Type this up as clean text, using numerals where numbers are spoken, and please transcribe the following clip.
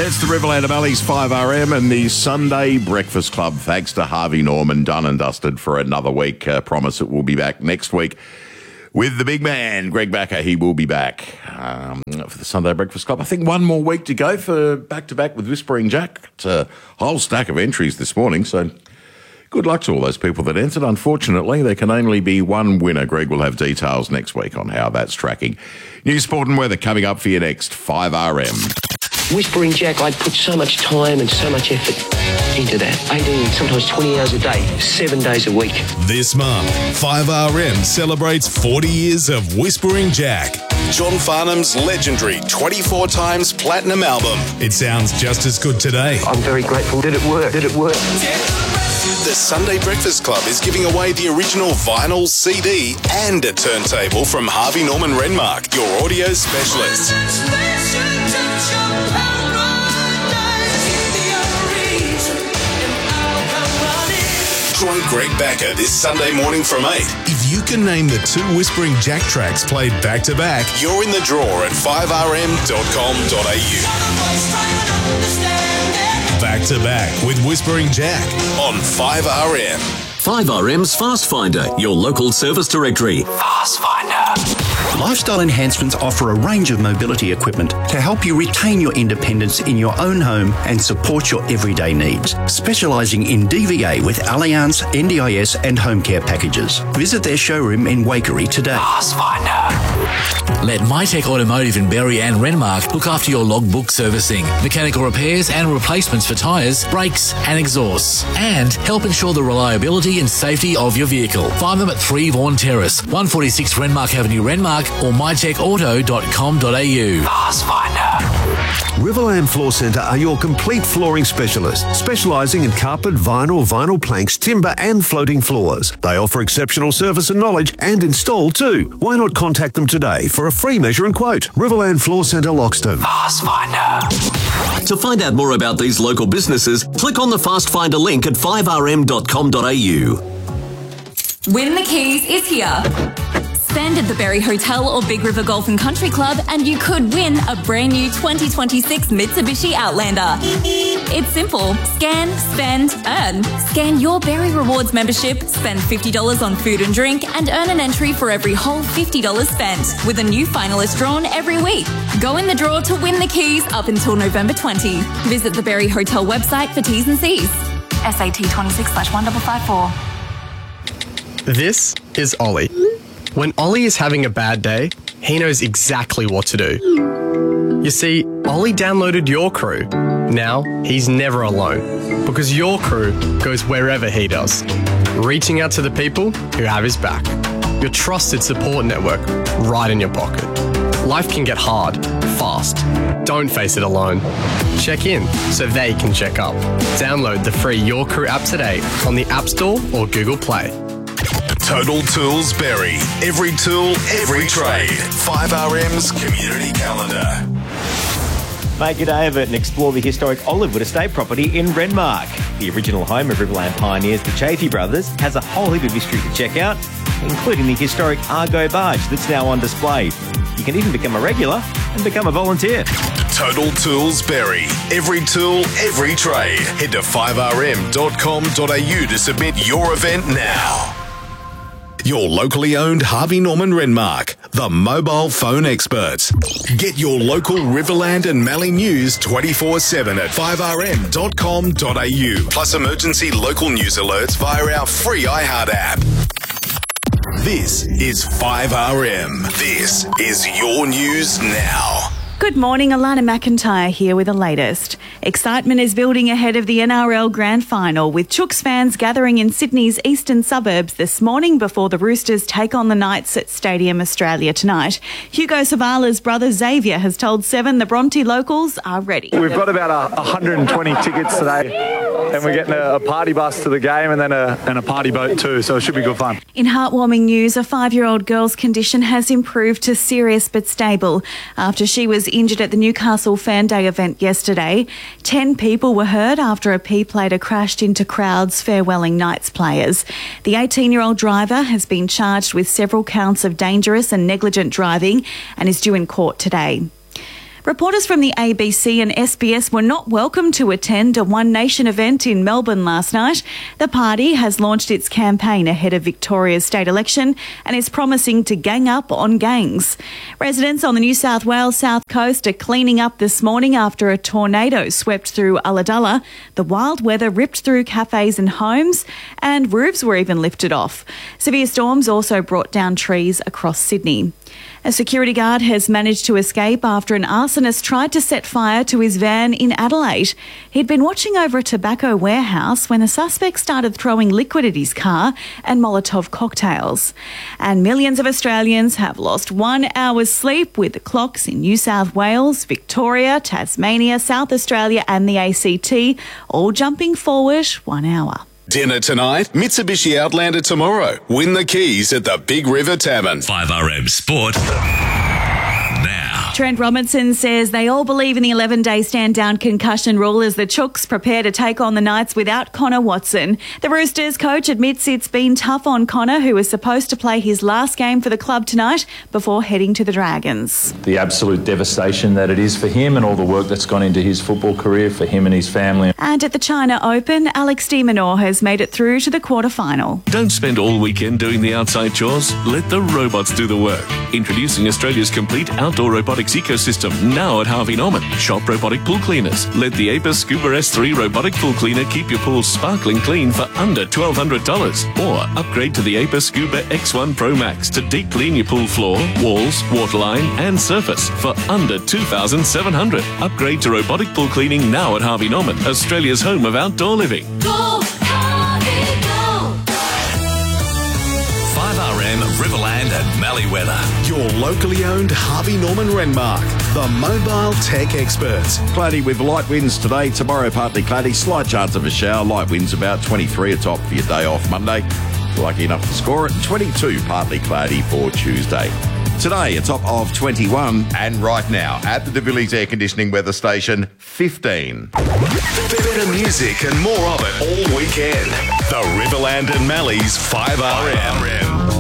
It's the Riverland Valley's 5RM and the Sunday Breakfast Club. Thanks to Harvey Norman, done and dusted for another week. Promise it will be back next week with the big man, Greg Backer. He will be back for the Sunday Breakfast Club. I think one more week to go for back-to-back with Whispering Jack. It's a whole stack of entries this morning, so good luck to all those people that entered. Unfortunately, there can only be one winner. Greg will have details next week on how that's tracking. News, sport and weather coming up for you next, 5RM. Whispering Jack, I'd put so much time and so much effort into that. 18, sometimes 20 hours a day, 7 days a week. This month, 5RM celebrates 40 years of Whispering Jack. John Farnham's legendary 24 times platinum album. It sounds just as good today. I'm very grateful. Did it work? The Sunday Breakfast Club is giving away the original vinyl CD and a turntable from Harvey Norman Renmark, your audio specialist. Join Greg Backer this Sunday morning from 8. If you can name the 2 Whispering Jack tracks played back-to-back, you're in the draw at 5rm.com.au. Back-to-back with Whispering Jack on 5RM. 5RM's Fast Finder, your local service directory. Fast Finder. Lifestyle Enhancements offer a range of mobility equipment to help you retain your independence in your own home and support your everyday needs. Specialising in DVA with Allianz, NDIS and home care packages. Visit their showroom in Waikerie today. Fast Finder. Let MyTech Automotive in Berry and Renmark look after your logbook servicing, mechanical repairs and replacements for tyres, brakes and exhausts, and help ensure the reliability and safety of your vehicle. Find them at 3 Vaughan Terrace, 146 Renmark Avenue, Renmark, or mytechauto.com.au. Fast Finder. Riverland Floor Centre are your complete flooring specialists, specialising in carpet, vinyl planks, timber and floating floors. They offer exceptional service and knowledge and install too. Why not contact them today for a free measure and quote? Riverland Floor Centre, Loxton. Fast Finder. To find out more about these local businesses, click on the Fast Finder link at 5rm.com.au. Win the Keys is here. Spend at the Berry Hotel or Big River Golf and Country Club and you could win a brand new 2026 Mitsubishi Outlander. It's simple. Scan, spend, earn. Scan your Berry Rewards membership, spend $50 on food and drink and earn an entry for every whole $50 spent, with a new finalist drawn every week. Go in the draw to win the Keys up until November 20. Visit the Berry Hotel website for T's and C's. SAT 26/1554. This is Ollie. When Ollie is having a bad day, he knows exactly what to do. You see, Ollie downloaded Your Crew. Now, he's never alone, because Your Crew goes wherever he does, reaching out to the people who have his back. Your trusted support network right in your pocket. Life can get hard, fast. Don't face it alone. Check in so they can check up. Download the free Your Crew app today on the App Store or Google Play. Total Tools Berry. Every tool, every trade. 5RM's community calendar. Make a day of it and explore the historic Olivewood Estate property in Renmark. The original home of Riverland pioneers, the Chaffee Brothers, has a whole heap of history to check out, including the historic Argo barge that's now on display. You can even become a regular and become a volunteer. Total Tools Berry. Every tool, every trade. Head to 5rm.com.au to submit your event now. Your locally owned Harvey Norman Renmark, the mobile phone experts. Get your local Riverland and Mallee news 24/7 at 5rm.com.au. Plus emergency local news alerts via our free iHeart app. This is 5RM. This is your news now. Good morning, Alana McIntyre here with the latest. Excitement is building ahead of the NRL Grand Final, with Chooks fans gathering in Sydney's eastern suburbs this morning before the Roosters take on the Knights at Stadium Australia tonight. Hugo Savala's brother Xavier has told Seven the Bronte locals are ready. We've got about 120 tickets today, and we're getting a party bus to the game and then a party boat too, so it should be good fun. In heartwarming news, a 5-year-old girl's condition has improved to serious but stable after she was injured at the Newcastle Fan Day event yesterday. 10 people were hurt after a P-plater crashed into crowds farewelling Knights players. The 18-year-old driver has been charged with several counts of dangerous and negligent driving and is due in court today. Reporters from the ABC and SBS were not welcome to attend a One Nation event in Melbourne last night. The party has launched its campaign ahead of Victoria's state election and is promising to gang up on gangs. Residents on the New South Wales south coast are cleaning up this morning after a tornado swept through Ulladulla. The wild weather ripped through cafes and homes, and roofs were even lifted off. Severe storms also brought down trees across Sydney. A security guard has managed to escape after an arsonist tried to set fire to his van in Adelaide. He'd been watching over a tobacco warehouse when the suspect started throwing liquid at his car and Molotov cocktails. And millions of Australians have lost 1 hour's sleep with the clocks in New South Wales, Victoria, Tasmania, South Australia and the ACT all jumping forward 1 hour. Dinner tonight, Mitsubishi Outlander tomorrow. Win the keys at the Big River Tavern. 5RM Sport. Trent Robinson says they all believe in the 11-day stand-down concussion rule as the Chooks prepare to take on the Knights without Connor Watson. The Roosters coach admits it's been tough on Connor, who is supposed to play his last game for the club tonight before heading to the Dragons. The absolute devastation that it is for him and all the work that's gone into his football career for him and his family. And at the China Open, Alex de Minaur has made it through to the quarterfinal. Don't spend all weekend doing the outside chores. Let the robots do the work. Introducing Australia's complete outdoor robotics ecosystem now at Harvey Norman. Shop robotic pool cleaners. Let the Apis Scuba S3 robotic pool cleaner keep your pool sparkling clean for under $1,200. Or upgrade to the Apis Scuba X1 Pro Max to deep clean your pool floor, walls, waterline and surface for under $2,700. Upgrade to robotic pool cleaning now at Harvey Norman, Australia's home of outdoor living. Go, Harvey, go! 5RM Riverland and Mallee Weather. Your locally owned Harvey Norman Renmark, the mobile tech experts. Cloudy with light winds today. Tomorrow partly cloudy. Slight chance of a shower. Light winds about 23 atop for your day off Monday. Lucky enough to score it. 22 partly cloudy for Tuesday. Today, a top of 21. And right now, at the De Villiers Air Conditioning Weather Station, 15. Better music and more of it all weekend. The Riverland and Mallee's 5RM.